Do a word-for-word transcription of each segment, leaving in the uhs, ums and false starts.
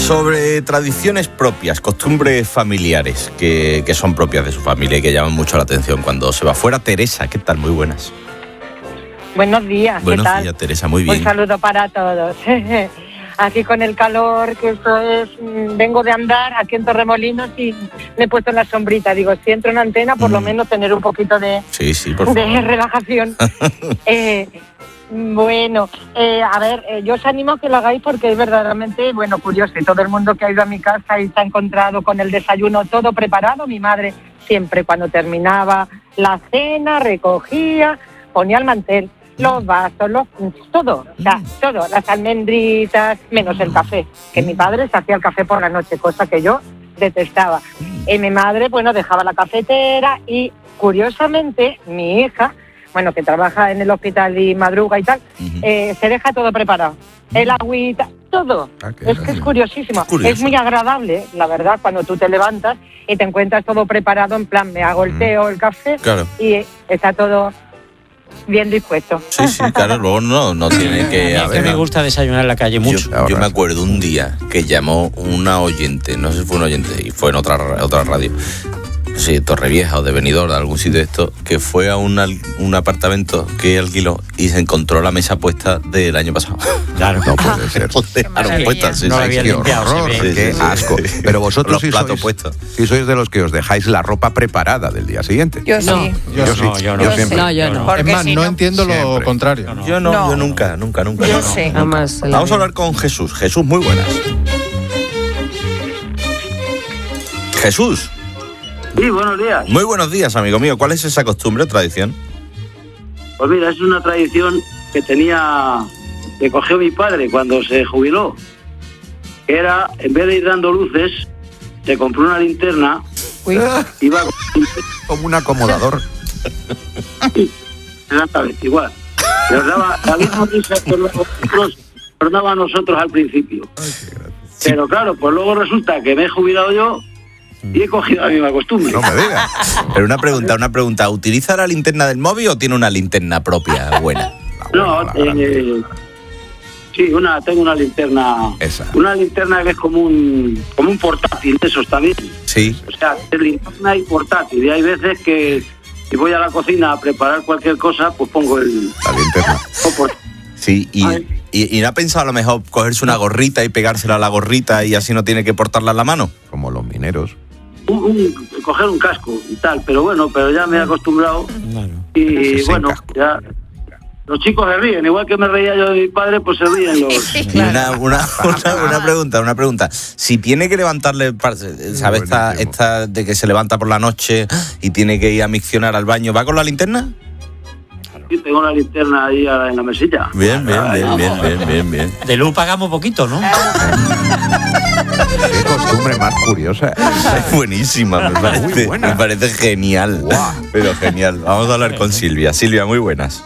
Sobre tradiciones propias, costumbres familiares que, que son propias de su familia y que llaman mucho la atención cuando se va fuera. Teresa, ¿qué tal? Muy buenas. Buenos días, Buenos ¿qué tal? días, Teresa, muy bien. Un saludo para todos. Aquí con el calor, que esto es... Vengo de andar aquí en Torremolinos y me he puesto en la sombrita. Digo, si entro en antena, por mm. lo menos tener un poquito de, sí, sí, por de favor. relajación. eh, bueno, eh, a ver, eh, yo os animo a que lo hagáis porque es verdaderamente, bueno, curioso. Y todo el mundo que ha ido a mi casa y se ha encontrado con el desayuno todo preparado. Mi madre siempre cuando terminaba la cena recogía, ponía el mantel, los vasos, los, todo, o sea, todo, las almendritas, menos el café, que mi padre se hacía el café por la noche, cosa que yo detestaba. Y mi madre, bueno, dejaba la cafetera y, curiosamente, mi hija, bueno, que trabaja en el hospital y madruga y tal, uh-huh. eh, se deja todo preparado. El agüita, todo. Ah, es que es curiosísimo. Es, es muy agradable, la verdad, cuando tú te levantas y te encuentras todo preparado, en plan, me hago el té o el café, claro. y está todo... bien dispuesto. Sí, sí, claro, luego no, no tiene que... A mí me gusta desayunar en la calle mucho. Yo, yo me acuerdo un día que llamó una oyente, no sé si fue un oyente, y fue en otra, otra radio, sí, Torrevieja o de Benidorm, de algún sitio de esto, que fue a un, un apartamento que alquiló y se encontró la mesa puesta del año pasado. Claro, no puede ser. Dejaron puesta, sí, no sí, había qué limpiado, horror, sí, qué sí, asco. Sí. Pero vosotros los sí platos sois, puestos. sí sois de los que os dejáis la ropa preparada del día siguiente. Yo sí. No, yo, yo sí. No, yo no. Yo siempre. No, yo no. Porque es más, si no no, entiendo lo siempre. contrario. No, no. Yo no, No. yo nunca, nunca, nunca. Yo no, sí. no. Jamás. Vamos a hablar con Jesús. Jesús, muy buenas. Jesús. Sí, buenos días. Muy buenos días, amigo mío. ¿Cuál es esa costumbre o tradición? Pues mira, es una tradición que tenía, que cogió mi padre cuando se jubiló. Que era, en vez de ir dando luces, se compró una linterna, Uy. iba Como un acomodador. exactamente igual. Nos daba la misma risa que nosotros, nos daba a nosotros al principio. Pero claro, pues luego resulta que me he jubilado yo y he cogido la misma costumbre. No me digas. Pero una pregunta, una pregunta. ¿Utiliza la linterna del móvil o tiene una linterna propia buena? No, eh, sí, una, tengo una linterna. Esa. Una linterna que es como un, como un portátil, esos también. Sí. O sea, es linterna y portátil. Y hay veces que si voy a la cocina a preparar cualquier cosa, pues pongo el... La linterna. Sí, y, y, y no ha pensado a lo mejor cogerse una gorrita y pegársela a la gorrita y así no tiene que portarla en la mano. Como los mineros. Un, un, coger un casco y tal, pero bueno, pero ya me he acostumbrado. Claro. Y Sin bueno, casco. ya... Los chicos se ríen, igual que me reía yo de mi padre, pues se ríen los... Y una, una, una, una pregunta, una pregunta. Si tiene que levantarle, ¿sabes? Esta, esta de que se levanta por la noche y tiene que ir a miccionar al baño, ¿va con la linterna? Sí, tengo la linterna ahí en la mesilla. Bien, bien, bien, bien, bien, bien, bien. De luz pagamos poquito, ¿no? Qué costumbre más curiosa. Es buenísima, me parece, Muy buena. me parece genial. Guau. Pero genial. Vamos a hablar con Silvia. Silvia, muy buenas.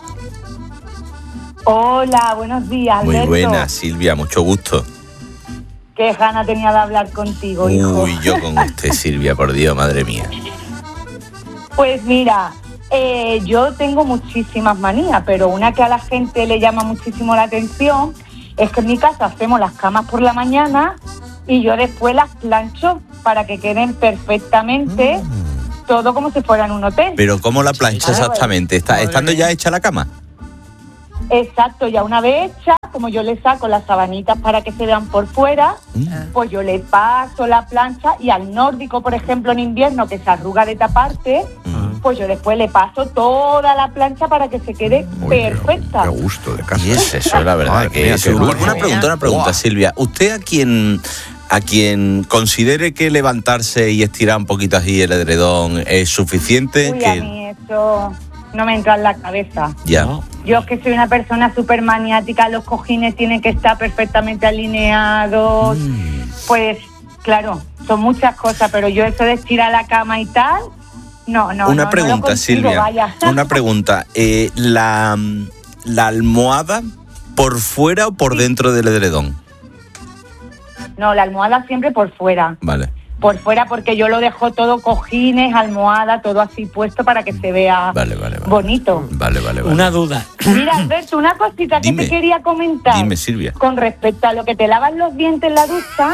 Hola, buenos días, Muy Alberto. buenas, Silvia, mucho gusto. Qué gana tenía de hablar contigo, hijo. Uy, yo con usted, Silvia, por Dios, madre mía. Pues mira, eh, yo tengo muchísimas manías, pero una que a la gente le llama muchísimo la atención es que en mi casa hacemos las camas por la mañana y yo después las plancho para que queden perfectamente, mm. todo como si fueran un hotel. Pero ¿cómo la plancha Claro, exactamente? ¿Está, ¿Estando ya hecha la cama? Exacto, ya una vez hecha, como yo le saco las sabanitas para que se vean por fuera, Mm. pues yo le paso la plancha y al nórdico, por ejemplo, en invierno, que se arruga de esta parte, Mm. pues yo después le paso toda la plancha para que se quede Muy perfecta. Qué gusto de casa. Y es eso, la verdad, Madre que mía, es qué un- lujo. Una pregunta, una pregunta, Guau. Silvia. ¿Usted a quien, a quien considere que levantarse y estirar un poquito así el edredón es suficiente? Uy, que a mí eso no me entra en la cabeza. Ya. No. Yo es que soy una persona súper maniática, los cojines tienen que estar perfectamente alineados, pues claro, son muchas cosas, pero yo eso de estirar la cama y tal, no, no, Una no, pregunta, no lo consigo, Silvia. vaya. Una pregunta. Eh, la, ¿La almohada por fuera o por dentro del edredón? No, la almohada siempre por fuera. Vale. Por fuera porque yo lo dejo todo cojines, almohada, todo así puesto para que se vea Vale, vale, vale. bonito. Vale, vale, vale. Una duda. Mira, Alberto, una cosita que Dime. te quería comentar. Dime, Silvia. Con respecto a lo que te lavas los dientes en la ducha,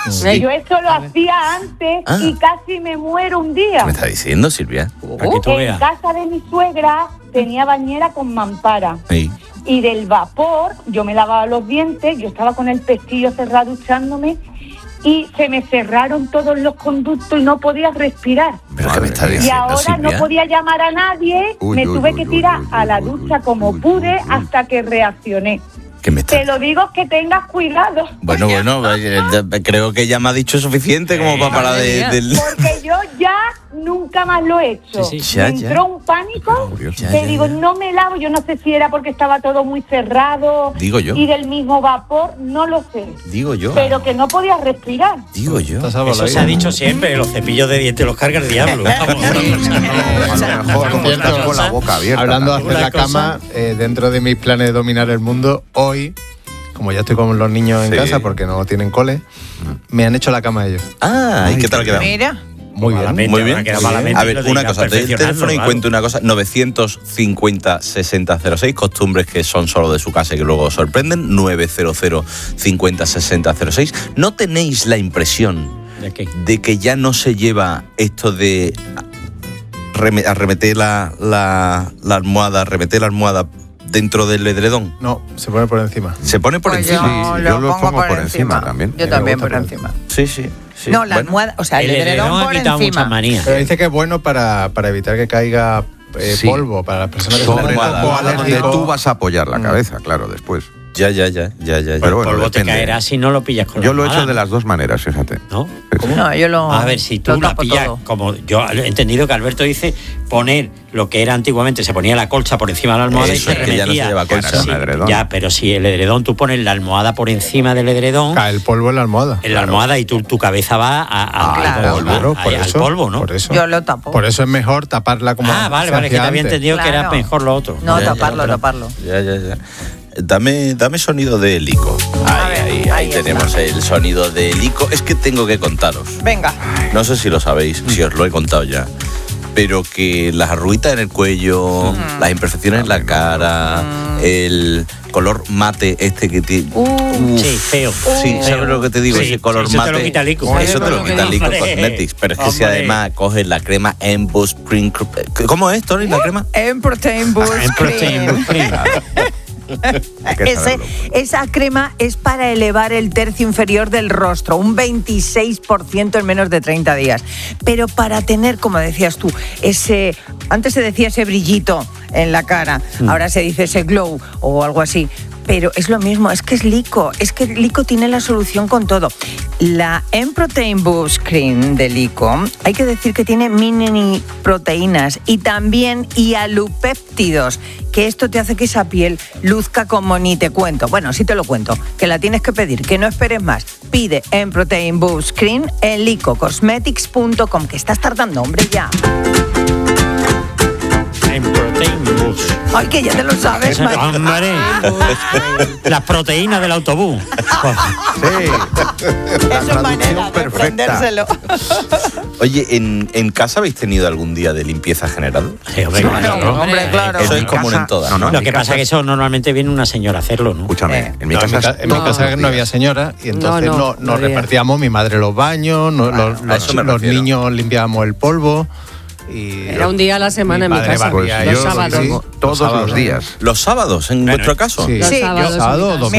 Sí. Yo eso lo hacía antes Ah. y casi me muero un día. ¿Qué me está diciendo, Silvia? Para que tú En veas. casa de mi suegra tenía bañera con mampara. Sí. Y del vapor, yo me lavaba los dientes, yo estaba con el pestillo cerrado duchándome y se me cerraron todos los conductos y no podía respirar. ¿Pero qué me está Madre mía. Y diciendo, ahora Silvia? no podía llamar a nadie, Uy, me uy, tuve uy, que uy, tirar uy, a la uy, ducha uy, como uy, pude uy, uy. hasta que reaccioné. ¿Qué me está Te lo digo que tengas cuidado. Bueno, bueno, eh, eh, creo que ya me ha dicho suficiente como para parar de... del- Porque yo ya nunca más lo he hecho. Sí, sí. Ya, me ya. entró un pánico. Ya, Te ya, digo, ya. no me lavo. Yo no sé si era porque estaba todo muy cerrado. Digo yo. Y del mismo vapor, no lo sé. Digo yo. Pero que no podía respirar. Digo yo. Eso se ha dicho siempre, los cepillos de dientes los carga el diablo. Vamos. A lo mejor como estás con la boca abierta. Hablando de también. hacer la cama, eh, dentro de mis planes de dominar el mundo, hoy, como ya estoy con los niños en Sí. casa porque no tienen cole, me han hecho la cama ellos. Ah, ¿y qué tal ha quedado? Mira. Muy bien. Malamente, Muy ahora bien. queda malamente A y ver, lo una dirás cosa, te doy el perfeccionando, teléfono y claro. cuento una cosa. novecientos cincuenta sesenta cero seis, costumbres que son solo de su casa y que luego sorprenden. novecientos cincuenta sesenta cero seis. ¿No tenéis la impresión ¿De qué? de que ya no se lleva esto de reme- arremeter la, la, la almohada, arremeter la almohada dentro del edredón? No, se pone por encima. Se pone por Pues encima. yo Sí, lo yo lo pongo pongo por, por encima. encima también. Yo Me también gusta por por encima. Sí, sí. sí. No, la Bueno, almohada, o sea, el, El edredón edredón ha por quitado muchas encima. manías. Pero dice que es bueno para, para evitar que caiga eh, Sí. polvo para las personas que son Sobre un la poco almohada, donde alérgicos. tú vas a apoyar la Mm. cabeza, claro, después. Ya, ya, ya, ya, ya. ya. Pero bueno, polvo te depende. caerá si no lo pillas con Yo la lo he hecho almohada, de las dos maneras, fíjate. ¿no? No, yo lo A ver, si tú lo la tapo pillas, todo. como yo he entendido que Alberto dice poner lo que era antiguamente, se ponía la colcha por encima de la almohada Eso y se es que ya no se remetía. lleva colcha, Sí, es un edredón. ya, pero si el edredón tú pones la almohada por encima del edredón, Cae el polvo en la almohada. en la almohada y tú, tu cabeza va a, a- Ah, claro, al, Claro, por al eso, polvo, ¿no? Por eso. Yo lo tapo. Por eso es mejor taparla como Ah, vale, se vale, que te hacía había antes. entendido que era Claro. mejor lo otro. No, Ya, ya, taparlo, pero- taparlo. Ya, ya, ya. Dame, dame sonido de helico. Ahí, ver, ahí, ahí, ahí está. tenemos el sonido de helico. Es que tengo que contaros. Venga. No sé si lo sabéis, si os lo he contado ya. Pero que las arruguitas en el cuello, las imperfecciones en la cara, el color mate este que tiene. Uh, Sí, feo. Sí, ¿sabes lo que te digo? Sí, Ese color sí, eso mate. te lo quita Lico. Eso te lo Hombre, quita Lico hombre. Cosmetics. Pero es que si Hombre. además coges la crema Emboss Spring. ¿Cómo es, Tony, la crema? en Protein Boost En Protein Cream. Boost Cream. Hay que Ese- saberlo. esa crema es para elevar el tercio inferior del rostro, un veintiséis por ciento en menos de treinta días. Pero para tener, como decías tú, ese, antes se decía ese brillito en la cara, ahora se dice ese glow o algo así. Pero es lo mismo, es que es Lico, es que Lico tiene la solución con todo. La M-Protein Boost Cream de Lico, hay que decir que tiene mini proteínas y también hialopéptidos, que esto te hace que esa piel luzca como ni te cuento. Bueno, sí te lo cuento, que la tienes que pedir, que no esperes más. Pide M-Protein Boost Cream en lico cosmetics punto com, que estás tardando, hombre, ya. En Protein Boost. Ay, que ya te lo sabes, Esa- María. Hombre, las proteínas del autobús. Sí. La Eso es manera traducción de perfecta. aprendérselo. Oye, ¿en, ¿en casa habéis tenido algún día de limpieza general? Sí, hombre, claro. Hombre, claro. Eso es mi común casa- en todas. no, no, Lo en que mi pasa es que eso normalmente viene una señora a hacerlo, ¿no? Escúchame, Eh. en mi No, en mi, casa, ca- en mi todos casa los no había días. señora y entonces No, no, no, nos había. repartíamos mi madre los baños, no- los, a los- eso me los refiero. niños limpiábamos el polvo. Y Era un día a la semana en mi padre casa, barría Pues los yo sábados. sí, todos sábados. los días. ¿Los sábados, en Bueno, vuestro caso? Sí, Los Sí, sábados. en mi sábado o casa. domingo.